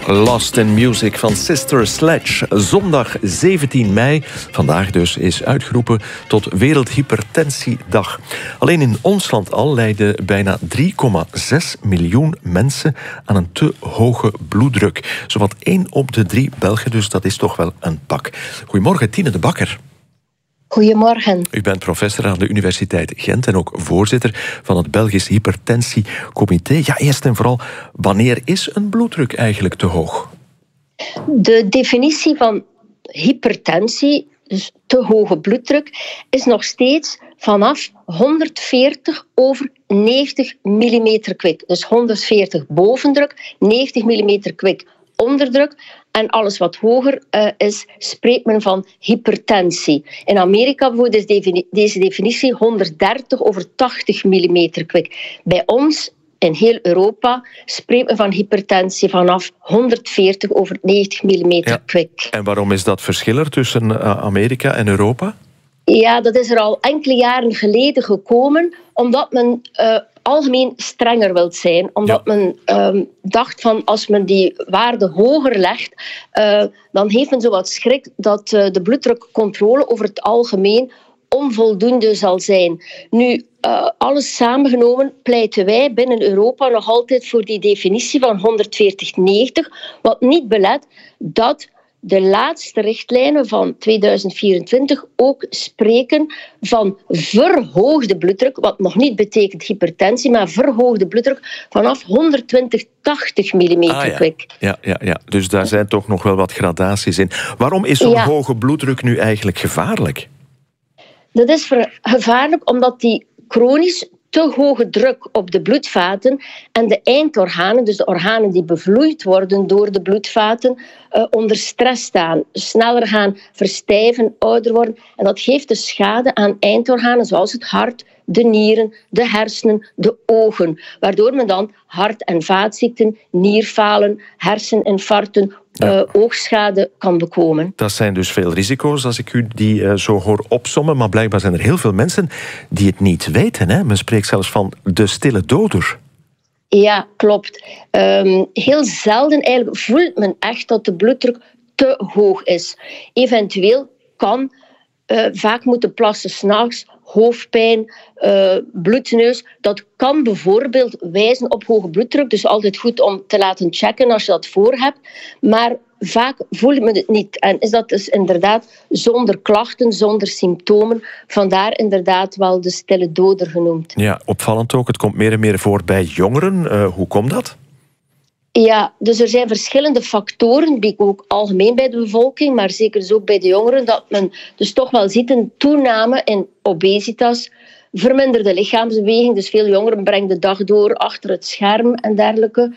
Lost in Music van Sister Sledge. Zondag 17 mei, vandaag dus, is uitgeroepen tot Wereldhypertensiedag. Alleen in ons land al lijden bijna 3,6 miljoen mensen aan een te hoge bloeddruk. Zowat 1 op de 3 Belgen, dus dat is toch wel een pak. Goedemorgen, Tine de Bakker. Goedemorgen. U bent professor aan de Universiteit Gent en ook voorzitter van het Belgisch Hypertentiecomité. Ja, eerst en vooral, wanneer is een bloeddruk eigenlijk te hoog? De definitie van hypertensie, dus te hoge bloeddruk, is nog steeds vanaf 140 over 90 mm kwik. Dus 140 bovendruk, 90 mm kwik onderdruk. En alles wat hoger is, spreekt men van hypertensie. In Amerika bijvoorbeeld is deze definitie 130 over 80 mm kwik. Bij ons, in heel Europa, spreekt men van hypertensie vanaf 140 over 90 mm kwik. En waarom is dat verschil tussen Amerika en Europa? Ja, dat is er al enkele jaren geleden gekomen, omdat men algemeen strenger wil zijn. Omdat men dacht van als men die waarde hoger legt, dan heeft men zo wat schrik dat de bloeddrukcontrole over het algemeen onvoldoende zal zijn. Nu, alles samengenomen pleiten wij binnen Europa nog altijd voor die definitie van 140-90, wat niet belet dat de laatste richtlijnen van 2024 ook spreken van verhoogde bloeddruk, wat nog niet betekent hypertensie, maar verhoogde bloeddruk vanaf 120-80 mm kwik. Ja. Dus daar zijn toch nog wel wat gradaties in. Waarom is zo'n hoge bloeddruk nu eigenlijk gevaarlijk? Dat is gevaarlijk omdat die chronisch te hoge druk op de bloedvaten en de eindorganen, dus de organen die bevloeid worden door de bloedvaten, onder stress staan. Sneller gaan verstijven, ouder worden. En dat geeft dus schade aan eindorganen zoals het hart, de nieren, de hersenen, de ogen. Waardoor men dan hart- en vaatziekten, nierfalen, herseninfarcten, oogschade kan bekomen. Dat zijn dus veel risico's als ik u die zo hoor opsommen. Maar blijkbaar zijn er heel veel mensen die het niet weten. Hè? Men spreekt zelfs van de stille doder. Ja, klopt. Heel zelden eigenlijk voelt men echt dat de bloeddruk te hoog is. Eventueel kan vaak moeten plassen 's nachts, hoofdpijn, bloedneus. Dat kan bijvoorbeeld wijzen op hoge bloeddruk. Dus altijd goed om te laten checken als je dat voor hebt. Maar vaak voelt men het niet. En is dat dus inderdaad zonder klachten, zonder symptomen. Vandaar inderdaad wel de stille doder genoemd. Ja, opvallend ook. Het komt meer en meer voor bij jongeren. Hoe komt dat? Ja, dus er zijn verschillende factoren, die ook algemeen bij de bevolking, maar zeker dus ook bij de jongeren, dat men dus toch wel ziet een toename in obesitas, verminderde lichaamsbeweging, dus veel jongeren brengen de dag door achter het scherm en dergelijke.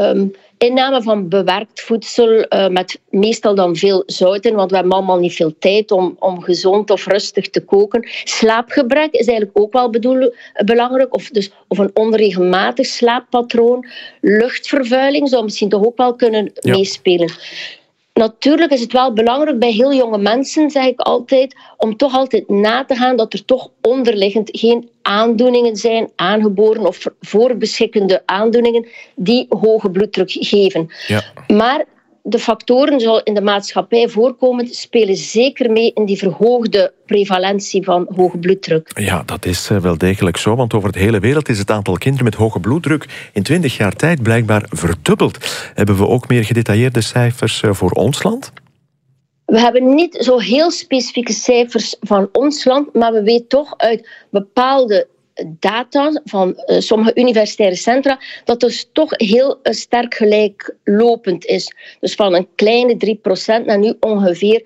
Inname van bewerkt voedsel met meestal dan veel zout in, want we hebben allemaal niet veel tijd om gezond of rustig te koken. Slaapgebrek is eigenlijk ook wel belangrijk, of een onregelmatig slaappatroon. Luchtvervuiling zou misschien toch ook wel kunnen meespelen. Natuurlijk is het wel belangrijk bij heel jonge mensen, zeg ik altijd, om toch altijd na te gaan dat er toch onderliggend geen aandoeningen zijn, aangeboren of voorbeschikkende aandoeningen, die hoge bloeddruk geven. Ja. Maar de factoren zoals in de maatschappij voorkomen, spelen zeker mee in die verhoogde prevalentie van hoge bloeddruk. Ja, dat is wel degelijk zo, want over de hele wereld is het aantal kinderen met hoge bloeddruk in 20 jaar tijd blijkbaar verdubbeld. Hebben we ook meer gedetailleerde cijfers voor ons land? We hebben niet zo heel specifieke cijfers van ons land, maar we weten toch uit bepaalde data van sommige universitaire centra dat dus toch heel sterk gelijklopend is. Dus van een kleine 3% naar nu ongeveer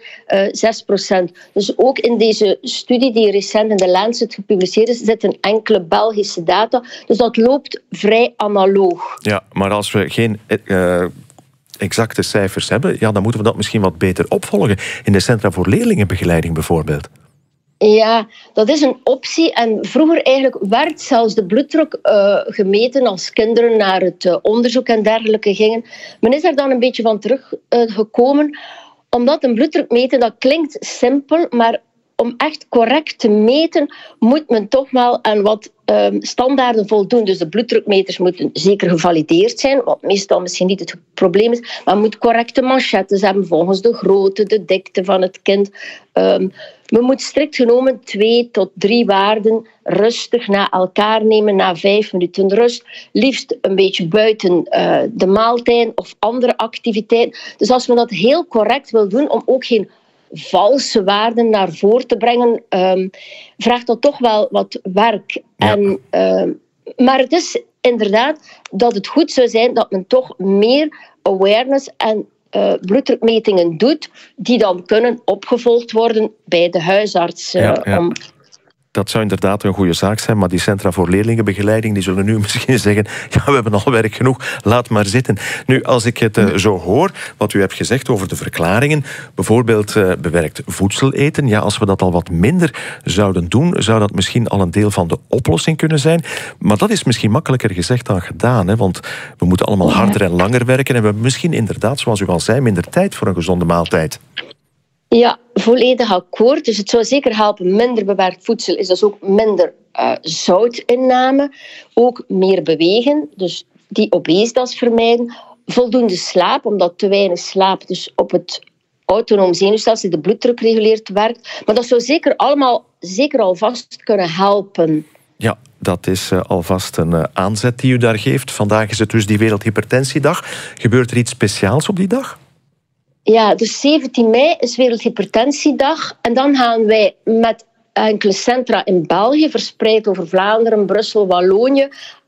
6%. Dus ook in deze studie die recent in de Lancet gepubliceerd is, zitten enkele Belgische data. Dus dat loopt vrij analoog. Ja, maar als we geen exacte cijfers hebben, dan moeten we dat misschien wat beter opvolgen. In de Centra voor Leerlingenbegeleiding bijvoorbeeld. Ja, dat is een optie. En vroeger eigenlijk werd zelfs de bloeddruk gemeten als kinderen naar het onderzoek en dergelijke gingen. Men is daar dan een beetje van teruggekomen, omdat een bloeddruk meten, dat klinkt simpel, maar om echt correct te meten, moet men toch wel aan wat standaarden voldoen. Dus de bloeddrukmeters moeten zeker gevalideerd zijn, wat meestal misschien niet het probleem is, maar moet correcte manchettes hebben volgens de grootte, de dikte van het kind. We moeten strikt genomen 2 tot 3 waarden rustig na elkaar nemen, na 5 minuten rust. Liefst een beetje buiten de maaltijd of andere activiteiten. Dus als men dat heel correct wil doen, om ook geen valse waarden naar voren te brengen, vraagt dat toch wel wat werk. Ja. Maar het is inderdaad dat het goed zou zijn dat men toch meer awareness en bloeddrukmetingen doet, die dan kunnen opgevolgd worden bij de huisarts. Dat zou inderdaad een goede zaak zijn, maar die Centra voor Leerlingenbegeleiding die zullen nu misschien zeggen, ja, we hebben al werk genoeg, laat maar zitten. Nu, als ik het zo hoor, wat u hebt gezegd over de verklaringen, bijvoorbeeld bewerkt voedsel eten, ja, als we dat al wat minder zouden doen, zou dat misschien al een deel van de oplossing kunnen zijn. Maar dat is misschien makkelijker gezegd dan gedaan, hè, want we moeten allemaal harder en langer werken en we hebben misschien inderdaad, zoals u al zei, minder tijd voor een gezonde maaltijd. Ja, volledig akkoord. Dus het zou zeker helpen. Minder bewerkt voedsel is dus ook minder zoutinname. Ook meer bewegen, dus die obesitas vermijden. Voldoende slaap, omdat te weinig slaap dus op het autonoom zenuwstelsel, de bloeddruk reguleert, werkt. Maar dat zou zeker allemaal zeker alvast kunnen helpen. Ja, dat is alvast een aanzet die u daar geeft. Vandaag is het dus die Wereldhypertensiedag. Gebeurt er iets speciaals op die dag? Ja, dus 17 mei is Wereldhypertensiedag. En dan gaan wij met enkele centra in België, verspreid over Vlaanderen, Brussel, Wallonië,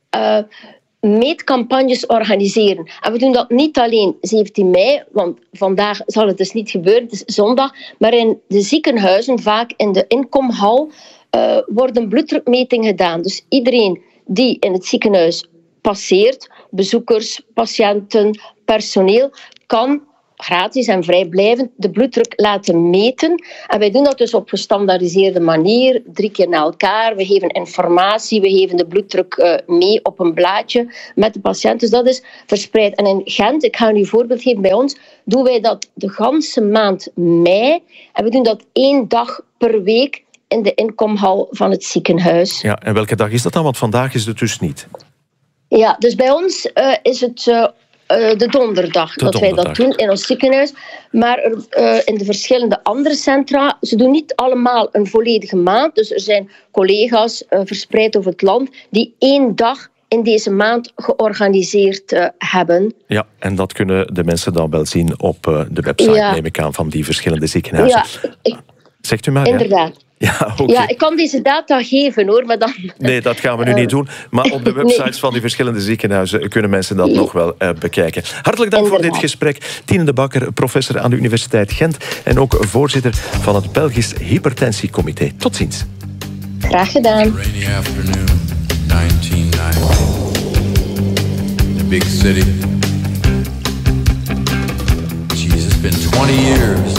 meetcampagnes organiseren. En we doen dat niet alleen 17 mei, want vandaag zal het dus niet gebeuren, het is zondag, maar in de ziekenhuizen, vaak in de inkomhal, worden bloeddrukmetingen gedaan. Dus iedereen die in het ziekenhuis passeert, bezoekers, patiënten, personeel, kan gratis en vrijblijvend de bloeddruk laten meten. En wij doen dat dus op gestandaardiseerde manier, 3 keer na elkaar. We geven informatie, we geven de bloeddruk mee op een blaadje met de patiënt. Dus dat is verspreid. En in Gent, ik ga u een voorbeeld geven, bij ons doen wij dat de ganse maand mei. En we doen dat 1 dag per week in de inkomhal van het ziekenhuis. Ja, en welke dag is dat dan? Want vandaag is het dus niet. Ja, dus bij ons is het de donderdag dat wij dat doen in ons ziekenhuis. Maar in de verschillende andere centra, ze doen niet allemaal een volledige maand. Dus er zijn collega's verspreid over het land die 1 dag in deze maand georganiseerd hebben. Ja, en dat kunnen de mensen dan wel zien op de website, neem ik aan, van die verschillende ziekenhuizen. Ja, zegt u maar. Inderdaad. Ja? Ja, okay. Ja, ik kan deze data geven hoor, maar dan... Nee, dat gaan we nu niet doen. Maar op de websites van die verschillende ziekenhuizen kunnen mensen dat nog wel bekijken. Hartelijk dank voor dit gesprek. Tine de Bakker, professor aan de Universiteit Gent en ook voorzitter van het Belgisch Hypertensiecomité. Tot ziens. Graag gedaan. Rainy afternoon, 1990. The big city. Jeez, it's been 20 years.